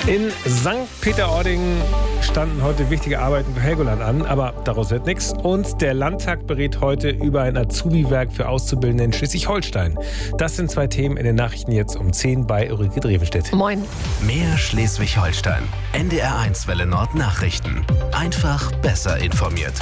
In St. Peter-Ording standen heute wichtige Arbeiten für Helgoland an, aber daraus wird nichts. Und der Landtag berät heute über ein Azubi-Werk für Auszubildende in Schleswig-Holstein. Das sind zwei Themen in den Nachrichten jetzt um 10 bei Ulrike Drevenstedt. Moin. Mehr Schleswig-Holstein. NDR1 Welle Nord Nachrichten. Einfach besser informiert.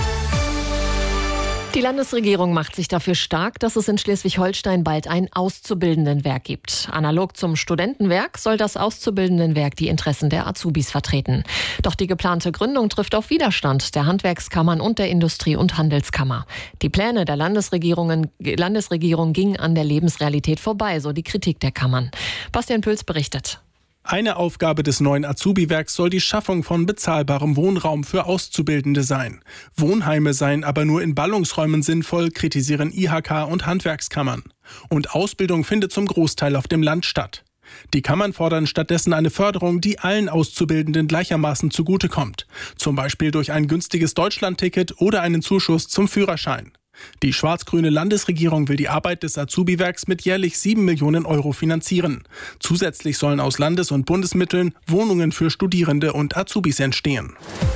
Die Landesregierung macht sich dafür stark, dass es in Schleswig-Holstein bald ein Auszubildendenwerk gibt. Analog zum Studentenwerk soll das Auszubildendenwerk die Interessen der Azubis vertreten. Doch die geplante Gründung trifft auf Widerstand der Handwerkskammern und der Industrie- und Handelskammer. Die Pläne der Landesregierung gingen an der Lebensrealität vorbei, so die Kritik der Kammern. Bastian Püls berichtet. Eine Aufgabe des neuen Azubi-Werks soll die Schaffung von bezahlbarem Wohnraum für Auszubildende sein. Wohnheime seien aber nur in Ballungsräumen sinnvoll, kritisieren IHK und Handwerkskammern. Und Ausbildung findet zum Großteil auf dem Land statt. Die Kammern fordern stattdessen eine Förderung, die allen Auszubildenden gleichermaßen zugutekommt. Zum Beispiel durch ein günstiges Deutschlandticket oder einen Zuschuss zum Führerschein. Die schwarz-grüne Landesregierung will die Arbeit des Azubi-Werks mit jährlich 7 Millionen Euro finanzieren. Zusätzlich sollen aus Landes- und Bundesmitteln Wohnungen für Studierende und Azubis entstehen.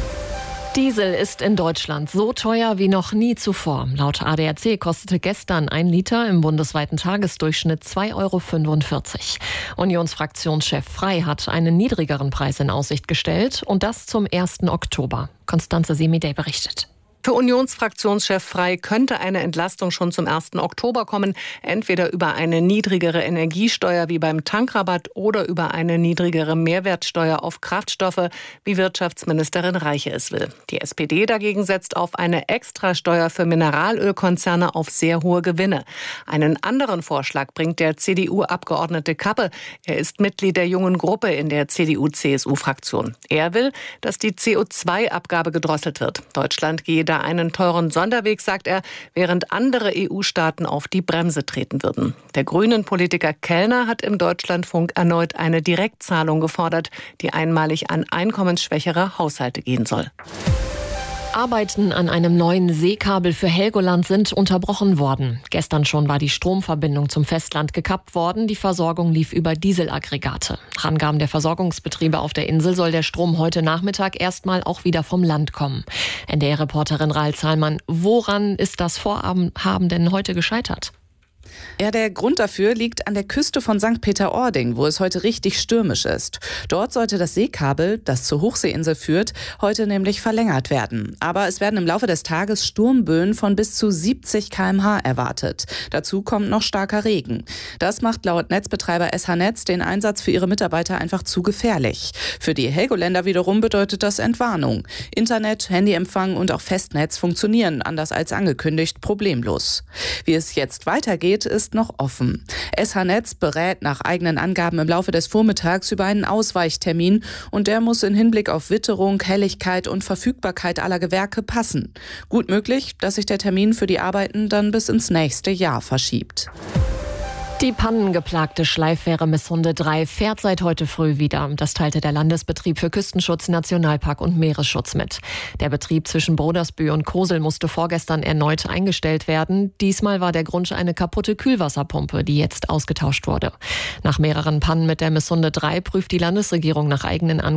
Diesel ist in Deutschland so teuer wie noch nie zuvor. Laut ADAC kostete gestern 1 Liter im bundesweiten Tagesdurchschnitt 2,45 €. Unionsfraktionschef Frey hat einen niedrigeren Preis in Aussicht gestellt und das zum 1. Oktober. Konstanze Semidey berichtet. Für Unionsfraktionschef Frey könnte eine Entlastung schon zum 1. Oktober kommen, entweder über eine niedrigere Energiesteuer wie beim Tankrabatt oder über eine niedrigere Mehrwertsteuer auf Kraftstoffe, wie Wirtschaftsministerin Reiche es will. Die SPD dagegen setzt auf eine Extrasteuer für Mineralölkonzerne auf sehr hohe Gewinne. Einen anderen Vorschlag bringt der CDU-Abgeordnete Kappe. Er ist Mitglied der jungen Gruppe in der CDU-CSU-Fraktion. Er will, dass die CO2-Abgabe gedrosselt wird. Deutschland gehe da einen teuren Sonderweg, sagt er, während andere EU-Staaten auf die Bremse treten würden. Der Grünen-Politiker Kellner hat im Deutschlandfunk erneut eine Direktzahlung gefordert, die einmalig an einkommensschwächere Haushalte gehen soll. Arbeiten an einem neuen Seekabel für Helgoland sind unterbrochen worden. Gestern schon war die Stromverbindung zum Festland gekappt worden. Die Versorgung lief über Dieselaggregate. Nach Angaben der Versorgungsbetriebe auf der Insel soll der Strom heute Nachmittag erstmal auch wieder vom Land kommen. NDR-Reporterin Rahel Zahlmann, woran ist das Vorhaben denn heute gescheitert? Ja, der Grund dafür liegt an der Küste von St. Peter-Ording, wo es heute richtig stürmisch ist. Dort sollte das Seekabel, das zur Hochseeinsel führt, heute nämlich verlängert werden. Aber es werden im Laufe des Tages Sturmböen von bis zu 70 km/h erwartet. Dazu kommt noch starker Regen. Das macht laut Netzbetreiber SH Netz den Einsatz für ihre Mitarbeiter einfach zu gefährlich. Für die Helgoländer wiederum bedeutet das Entwarnung. Internet, Handyempfang und auch Festnetz funktionieren, anders als angekündigt, problemlos. Wie es jetzt weitergeht, ist noch offen. SH Netz berät nach eigenen Angaben im Laufe des Vormittags über einen Ausweichtermin und der muss in Hinblick auf Witterung, Helligkeit und Verfügbarkeit aller Gewerke passen. Gut möglich, dass sich der Termin für die Arbeiten dann bis ins nächste Jahr verschiebt. Die pannengeplagte Schleiffähre Misshunde 3 fährt seit heute früh wieder. Das teilte der Landesbetrieb für Küstenschutz, Nationalpark und Meeresschutz mit. Der Betrieb zwischen Brodersbühl und Kosel musste vorgestern erneut eingestellt werden. Diesmal war der Grund eine kaputte Kühlwasserpumpe, die jetzt ausgetauscht wurde. Nach mehreren Pannen mit der Misshunde 3 prüft die Landesregierung nach eigenen Angaben